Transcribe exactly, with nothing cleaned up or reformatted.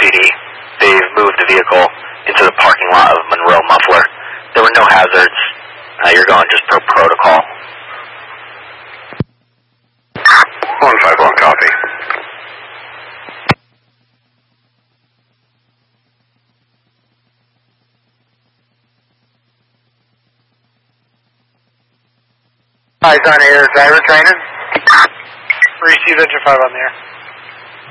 P D. They've moved the vehicle into the parking lot of Monroe Muffler. There were no hazards. Uh, you're going just per protocol. one five one, copy. Eyes on air, driver training. Receive engine five on the air.